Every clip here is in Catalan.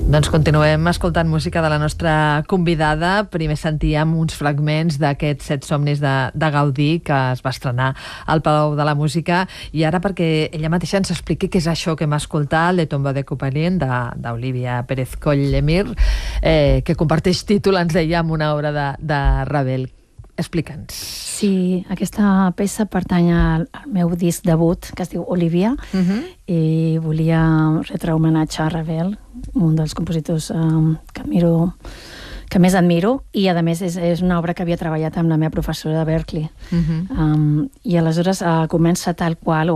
Doncs continuem escoltant música de la nostra convidada. Primer sentíem uns fragments d'aquests 7 somnis de Gaudí que es va estrenar al Palau de la Música, i ara perquè ella mateixa ens expliqui què és això que hem escoltat, Le Tombeau de Couperin, d'Olivia Pérez Coll-Lemir, que comparteix títol, ens deia, amb una obra de Ravel. Explica'ns. Sí, aquesta peça pertany al meu disc debut, que es diu Olivia, i volia retre homenatge a Ravel, un dels compositors que més admiro, i a més és una obra que havia treballat amb la meva professora de Berkeley. I aleshores comença tal qual,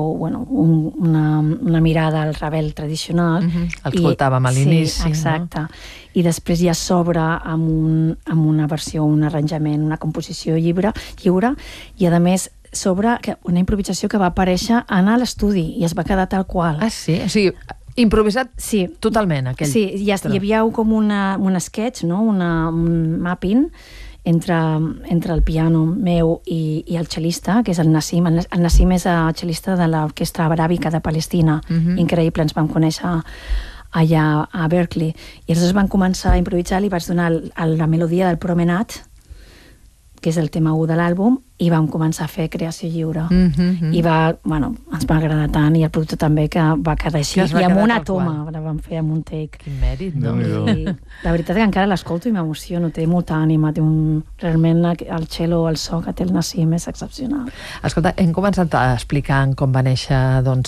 una mirada al Ravel tradicional. El que escoltàvem a l'inici. Sí, exacte. I després ja s'obre amb una versió, un arranjament, una composició lliure, i a més s'obre una improvisació que va aparèixer a l'estudi i es va quedar tal qual. Ah, sí? O sigui, improvisat totalment, aquell. Sí, hi havia com un sketch, no? Un mapping entre el piano meu i el cel·lista, que és el Nassim. El Nassim és el cel·lista de l'Orquestra Aràbica de Palestina. Increïble, ens vam conèixer allà a Berkeley. I aleshores van començar a improvisar, li vaig donar la melodia del Promenade, que és el tema 1 de l'àlbum, i vam començar a fer creació lliure. I ens va agradar tant, i el productor també, que va quedar així. I amb una toma, la vam fer amb un take. Quin mèrit, no? I la veritat que encara l'escolto i m'emociono, té molta ànima, realment el cello, el so que té el Nassim és excepcional. Escolta, hem començat explicant com va néixer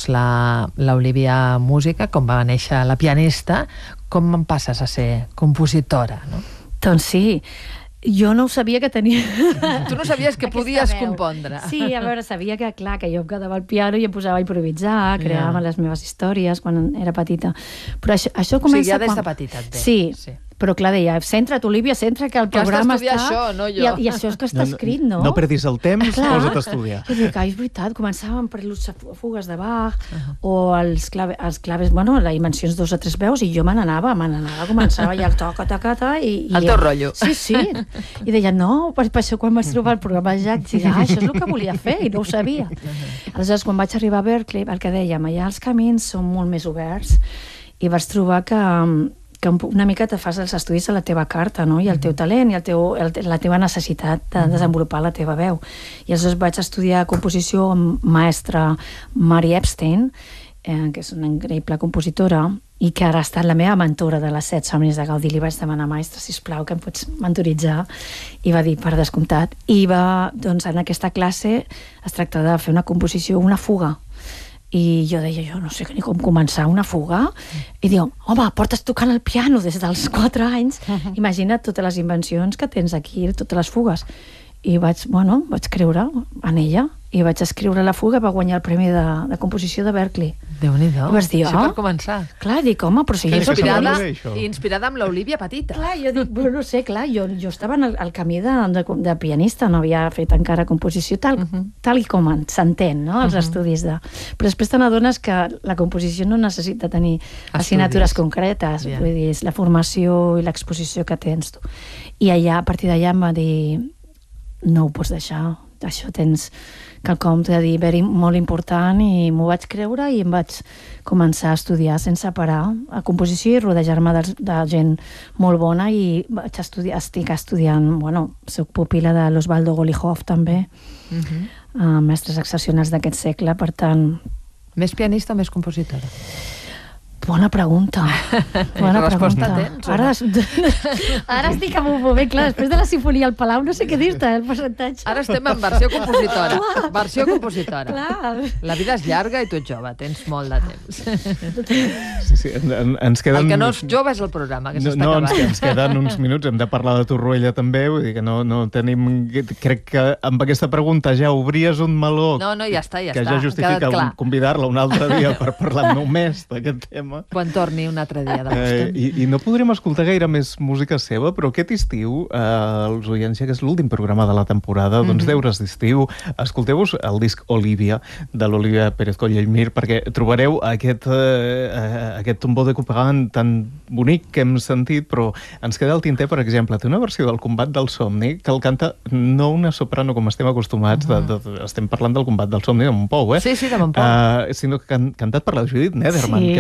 l'Olivia Música, com va néixer la pianista, com en passes a ser compositora, no? Doncs sí, jo no ho sabia que tenia... Tu no sabies que podies compondre. Sí, a veure, sabia que, clar, que jo em quedava al piano i em posava a improvisar, creava les meves històries quan era petita. Però això comença... O sigui, ja des de petita et ve. Sí, però clar, deia, centra't, Olivia, centra't, que el programa està... Que has d'estudiar això, no jo. I això és que està escrit, no? No perdis el temps, posa't a estudiar. I dic, és veritat, començàvem per les fugues de Bach, o els claves, les dimensions 2 o 3 veus, i jo me n'anava, començava ja el toca, i... El teu rotllo. Sí. I deia, no, per això quan vaig trobar el programa de Jacques, això és el que volia fer, i no ho sabia. Aleshores, quan vaig arribar a Berkeley, el que dèiem, allà els camins són molt més oberts, i vaig trobar que una mica te fas els estudis a la teva carta, no? I el teu talent, i la teva necessitat de desenvolupar la teva veu. I aleshores vaig estudiar composició amb maestra Mary Epstein, que és una increïble compositora, i que ara ha estat la meva mentora de les 7 somnis de Gaudí. Li vaig demanar, maestra, sisplau, que em pots mentoritzar? I va dir, per descomptat. I doncs, en aquesta classe es tracta de fer una composició, una fuga. I jo deia, jo no sé ni com començar una fuga. I diu, home, portes tocant el piano des dels 4 anys. Imagina't totes les invencions que tens aquí, totes les fugues. I vaig creure en ella, i vaig escriure la fuga, va guanyar el premi de composició de Berkeley. Déu-n'hi-do. I vas dir, per començar. Clar, dic, home, però si jo... Inspirada amb l'Olivia petita. Clar, jo dic, no sé, clar, jo estava al camí de pianista, no havia fet encara composició tal i com s'entén, no?, els estudis de... Però després te n'adones que la composició no necessita tenir assignatures concretes, vull dir, és la formació i l'exposició que tens tu. I allà, a partir d'allà em va dir, no ho pots deixar, això tens quelcom de dir molt important, i m'ho vaig creure i em vaig començar a estudiar sense parar a composició i rodejar-me de gent molt bona, i estic estudiant, soc pupila de l'Osvaldo Golijov també, mestres excepcionals d'aquest segle, per tant... Més pianista o més compositora? Bona pregunta. Bona resposta tens? Ara estic en un moment, clar, després de la Simfonia al Palau, no sé què dir-te, el percentatge. Ara estem en versió compositora. Versió compositora. Clar. La vida és llarga i tu ets jove, tens molt de temps. Sí, ens queden... El que no és jove és el programa, que s'està acabant. No, ens queden uns minuts, hem de parlar de Torroella també, vull dir que no tenim... Crec que amb aquesta pregunta ja obries un meló... No, ja està. Que ja justifica convidar-la un altre dia per parlar només d'aquest tema. Quan torni un altre dia de gust. I no podrem escoltar gaire més música seva, però aquest estiu, els oients, ja que és l'últim programa de la temporada, doncs deures d'estiu, escolteu-vos el disc Olivia, de l'Olivia Pérez Coll-Lemir, perquè trobareu aquest Tombeau de Couperin tan bonic que hem sentit, però ens queda al tinter, per exemple, té una versió del Combat del Somni que el canta no una soprano com estem acostumats, estem parlant del Combat del Somni de Montpou, Sí, de Montpou. Sinó que cantat per la Judith Nederman, que és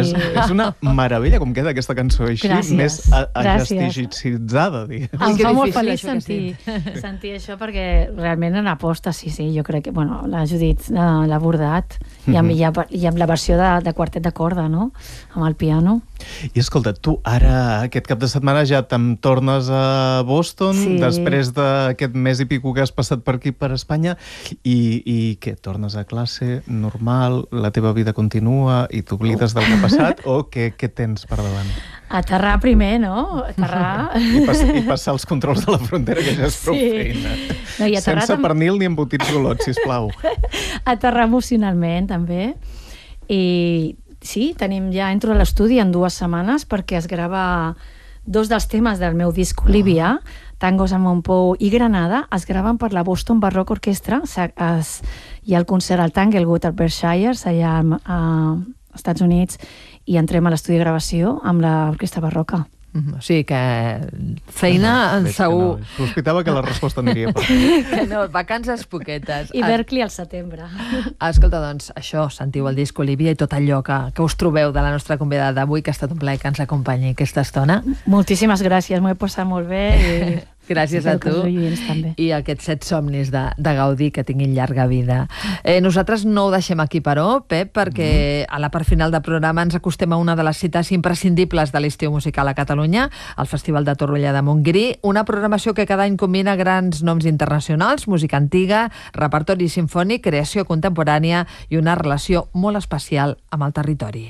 és una meravella com queda aquesta cançó així, Gràcies. més agesticitzada, diguem. Em que fa molt difícil, feliç això que sentir això perquè realment en aposta, sí, jo crec que, bueno, la Judit l'ha abordat i amb la versió de quartet de corda, no?, amb el piano. I escolta, tu ara, aquest cap de setmana ja te'n tornes a Boston, Sí. després d'aquest mes i pico que has passat per aquí, per Espanya, i què, tornes a classe normal, la teva vida continua i t'oblides del que ha passat, o què tens per davant? Aterrar primer, no? Aterrar... I passar els controls de la frontera, que ja és prou Sí. feina. No, i aterrar Sense pernil ni embotits golots, sisplau. Aterrar emocionalment, també. I sí, entro a l'estudi en 2 setmanes perquè es grava 2 dels temes del meu disc Olivia, Tangos a Montpou i Granada, es graven per la Boston Baroque Orchestra. Hi ha el concert al Tanglewood, al Berkshire, allà als Estats Units, i entrem a l'estudi de gravació amb l'orquestra barroca. O sigui que feina Veig que segur. no. Sospitava que la resposta aniria per aquí. Que no, vacances poquetes. I Berkeley al setembre. Escolta, doncs, això, sentiu el disc Olivia i tot allò que us trobeu de la nostra convidada d'avui, que ha estat un plaer que ens acompanyi aquesta estona. Moltíssimes gràcies, m'ho he passat molt bé i Gràcies a espero que tu els oients també. i aquests 7 somnis de Gaudí que tinguin llarga vida. Nosaltres no ho deixem aquí, però, Pep, perquè a la part final del programa ens acostem a una de les cites imprescindibles de l'estiu musical a Catalunya, el Festival de Torroella de Montgrí, una programació que cada any combina grans noms internacionals, música antiga, repertori sinfònic, creació contemporània i una relació molt especial amb el territori.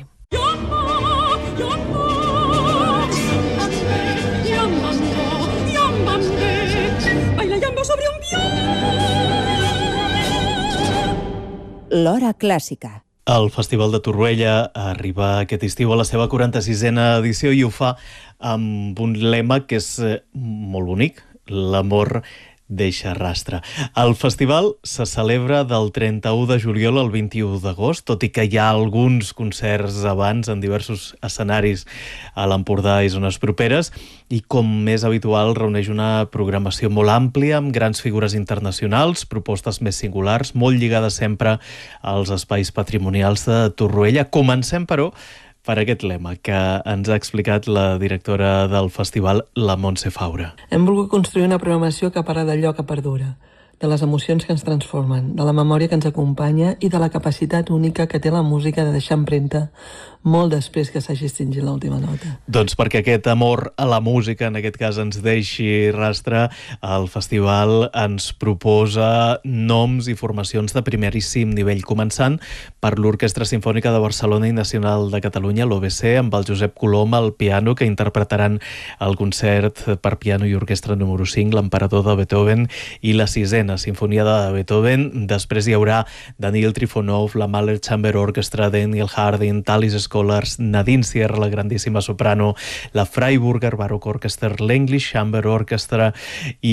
L'Hora Clàssica. El Festival de Torroella arriba aquest estiu a la seva 46a edició i ho fa amb un lema que és molt bonic, l'amor deixa rastre. El festival se celebra del 31 de juliol al 21 d'agost, tot i que hi ha alguns concerts abans en diversos escenaris a l'Empordà i zones properes, i com més habitual reuneix una programació molt àmplia amb grans figures internacionals, propostes més singulars, molt lligades sempre als espais patrimonials de Torroella. Comencem, però, per aquest lema que ens ha explicat la directora del festival, la Montse Faura. Hem volgut construir una programació que parla d'allò que perdura, de les emocions que ens transformen, de la memòria que ens acompanya i de la capacitat única que té la música de deixar empremta molt després que s'hagi extingit l'última nota. Doncs perquè aquest amor a la música, en aquest cas, ens deixi rastre, el festival ens proposa noms i formacions de primeríssim nivell, començant per l'Orquestra Simfònica de Barcelona i Nacional de Catalunya, l'OBC, amb el Josep Colom al piano, que interpretaran el concert per piano i orquestra número 5, l'Emperador de Beethoven i la 6a Sinfonia de Beethoven. Després hi haurà Daniel Trifonov, la Mahler Chamber Orchestra, Daniel Harding, Talis Scholars, Nadine Sierra, la grandíssima soprano, la Freiburger Baroque Orchestra, l'English Chamber Orchestra i